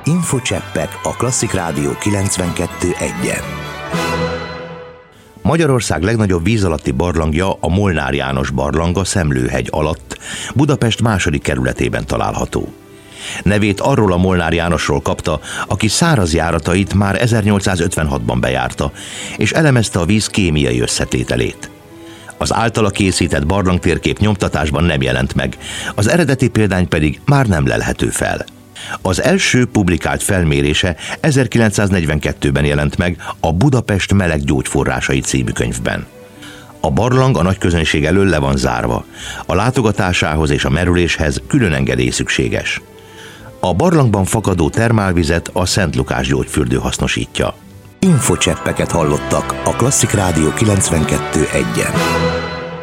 Infocseppek a Klasszik Rádió 92.1-en. Magyarország legnagyobb víz alatti barlangja, a Molnár János barlang a Szemlőhegy alatt, Budapest második kerületében található. Nevét arról a Molnár Jánosról kapta, aki száraz járatait már 1856-ban bejárta, és elemezte a víz kémiai összetételét. Az általa készített barlangtérkép nyomtatásban nem jelent meg, az eredeti példány pedig már nem lelhető fel. Az első publikált felmérése 1942-ben jelent meg a Budapest meleg gyógyforrásai című könyvben. A barlang a nagyközönség elől le van zárva. A látogatásához és a merüléshez külön engedély szükséges. A barlangban fakadó termálvizet a Szent Lukás gyógyfürdő hasznosítja. Infocseppeket hallottak a Klasszik Rádió 92.1-en.